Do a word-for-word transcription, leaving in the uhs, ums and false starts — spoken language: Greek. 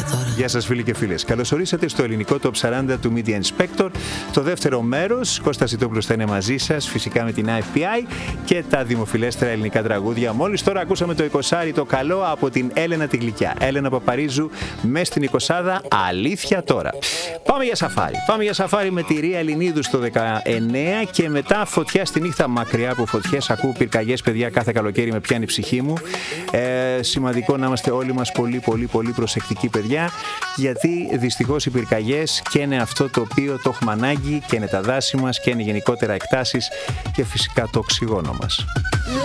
Γεια σας φίλοι και φίλες. Καλώς ορίσατε στο ελληνικό Top σαράντα του Media Inspector. Το δεύτερο μέρος, Κώστας Ζητόπουλος θα είναι μαζί σας, φυσικά με την άι εφ πι άι και τα δημοφιλέστερα ελληνικά τραγούδια. Μόλις τώρα ακούσαμε το εικοσάρι το καλό από την Έλενα τη Γλυκιά. Έλενα Παπαρίζου, μες στην εικοσάδα, αλήθεια τώρα. Πάμε για σαφάρι. Πάμε για σαφάρι με τη Ρία Ελληνίδου στο δεκαεννέα και μετά φωτιά στη νύχτα, μακριά από φωτιές. Ακούω πυρκαγιές, παιδιά, κάθε καλοκαίρι με πιάνει η ψυχή μου. Ε, σημαντικό να είμαστε όλοι μας πολύ πολύ πολύ προσεκτικοί, παιδιά, γιατί δυστυχώς οι πυρκαγιές και είναι αυτό το οποίο το έχουμε ανάγκη και είναι τα δάση μας και είναι γενικότερα εκτάσεις και φυσικά το οξυγόνο μας.